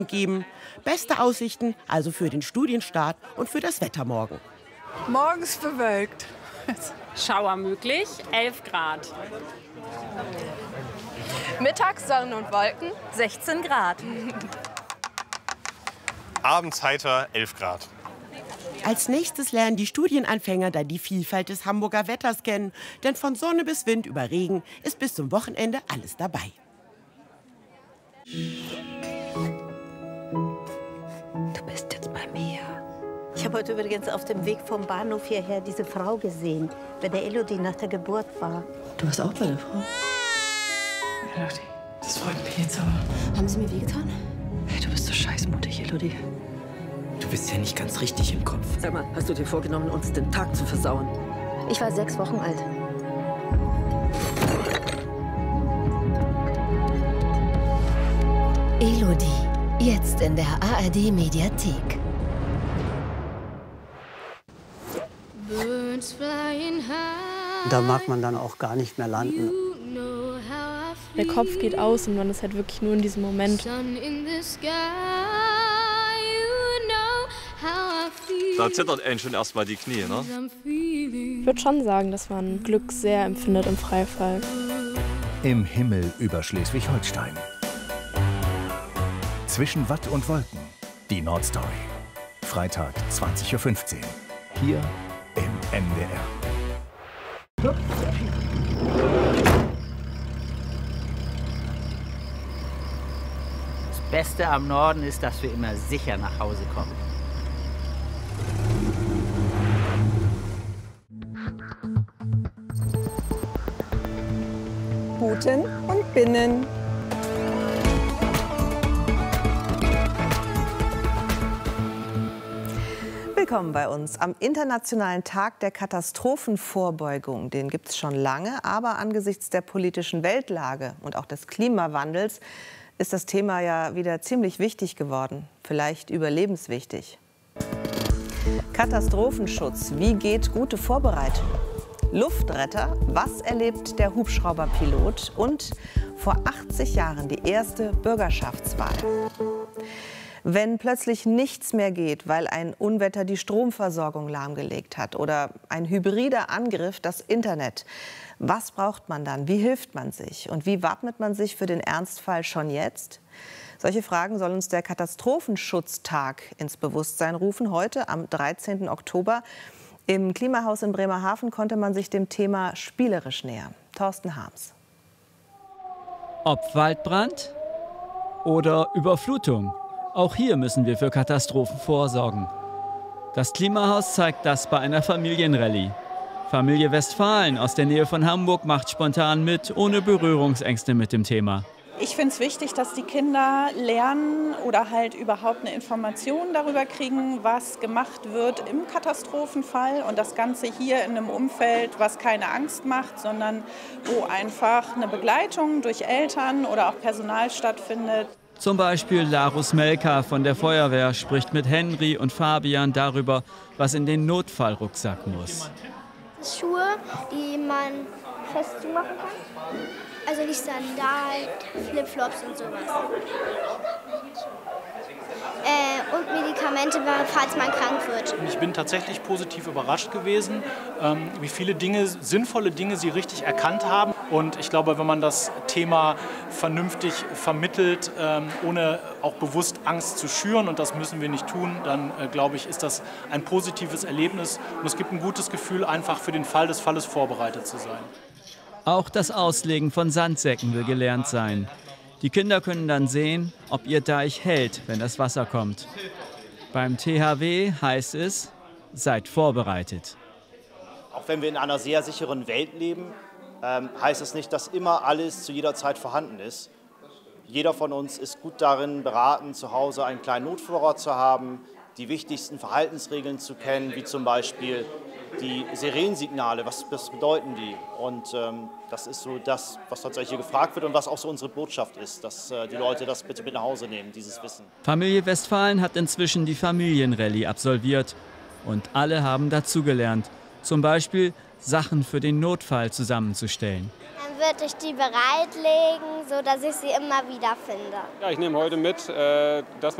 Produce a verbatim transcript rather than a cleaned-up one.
geben. Beste Aussichten also für den Studienstart und für das Wetter morgen. Morgens bewölkt. Schauer möglich, elf Grad. Mittags Sonne und Wolken, sechzehn Grad. Abends heiter, elf Grad. Als nächstes lernen die Studienanfänger dann die Vielfalt des Hamburger Wetters kennen. Denn von Sonne bis Wind über Regen ist bis zum Wochenende alles dabei. Du bist jetzt bei mir. Ich habe heute übrigens auf dem Weg vom Bahnhof hierher diese Frau gesehen, bei der Elodie nach der Geburt war. Du warst auch bei der Frau? Elodie, das freut mich jetzt aber. Haben Sie mir wehgetan? Hey, du bist so scheißmutig, Elodie. Du bist ja nicht ganz richtig im Kopf. Sag mal, hast du dir vorgenommen, uns den Tag zu versauen? Ich war sechs Wochen alt. Elodie, jetzt in der A R D-Mediathek. Da mag man dann auch gar nicht mehr landen. Der Kopf geht aus und man ist halt wirklich nur in diesem Moment. Da zittert einen schon erst mal die Knie, ne? Ich würde schon sagen, dass man Glück sehr empfindet im Freifall. Im Himmel über Schleswig-Holstein. Zwischen Watt und Wolken. Die Nordstory. Freitag zwanzig Uhr fünfzehn. Hier im M D R. Das Beste am Norden ist, dass wir immer sicher nach Hause kommen. Buten und Binnen. Willkommen bei uns am Internationalen Tag der Katastrophenvorbeugung. Den gibt es schon lange, aber angesichts der politischen Weltlage und auch des Klimawandels ist das Thema ja wieder ziemlich wichtig geworden, vielleicht überlebenswichtig. Katastrophenschutz, wie geht gute Vorbereitung? Luftretter, was erlebt der Hubschrauberpilot? Und vor achtzig Jahren die erste Bürgerschaftswahl. Wenn plötzlich nichts mehr geht, weil ein Unwetter die Stromversorgung lahmgelegt hat oder ein hybrider Angriff das Internet, was braucht man dann? Wie hilft man sich? Und wie wappnet man sich für den Ernstfall schon jetzt? Solche Fragen soll uns der Katastrophenschutztag ins Bewusstsein rufen, heute am dreizehnten Oktober. Im Klimahaus in Bremerhaven konnte man sich dem Thema spielerisch nähern. Thorsten Harms. Ob Waldbrand oder Überflutung, auch hier müssen wir für Katastrophen vorsorgen. Das Klimahaus zeigt das bei einer Familienrallye. Familie Westfalen aus der Nähe von Hamburg macht spontan mit, ohne Berührungsängste mit dem Thema. Ich finde es wichtig, dass die Kinder lernen oder halt überhaupt eine Information darüber kriegen, was gemacht wird im Katastrophenfall. Und das Ganze hier in einem Umfeld, was keine Angst macht, sondern wo einfach eine Begleitung durch Eltern oder auch Personal stattfindet. Zum Beispiel Larus Melka von der Feuerwehr spricht mit Henry und Fabian darüber, was in den Notfallrucksack muss. Schuhe, die man fest zumachen kann. Also nicht Sandalen, Flipflops und sowas. Äh, und Medikamente, falls man krank wird. Ich bin tatsächlich positiv überrascht gewesen, ähm, wie viele Dinge, sinnvolle Dinge sie richtig erkannt haben. Und ich glaube, wenn man das Thema vernünftig vermittelt, ähm, ohne auch bewusst Angst zu schüren, und das müssen wir nicht tun, dann äh, glaube ich, ist das ein positives Erlebnis. Und es gibt ein gutes Gefühl, einfach für den Fall des Falles vorbereitet zu sein. Auch das Auslegen von Sandsäcken will gelernt sein. Die Kinder können dann sehen, ob ihr Deich hält, wenn das Wasser kommt. Beim T H W heißt es, seid vorbereitet. Auch wenn wir in einer sehr sicheren Welt leben, ähm, heißt es nicht, dass immer alles zu jeder Zeit vorhanden ist. Jeder von uns ist gut darin beraten, zu Hause einen kleinen Notvorrat zu haben, die wichtigsten Verhaltensregeln zu kennen, wie zum Beispiel die Sirenensignale, was, was bedeuten die? Und ähm, das ist so das, was tatsächlich gefragt wird und was auch so unsere Botschaft ist, dass äh, die Leute das bitte mit nach Hause nehmen, dieses Wissen. Familie Westfalen hat inzwischen die Familienrallye absolviert und alle haben dazugelernt. Zum Beispiel Sachen für den Notfall zusammenzustellen. Dann würde ich die bereitlegen, sodass ich sie immer wieder finde. Ja, ich nehme heute mit, äh, dass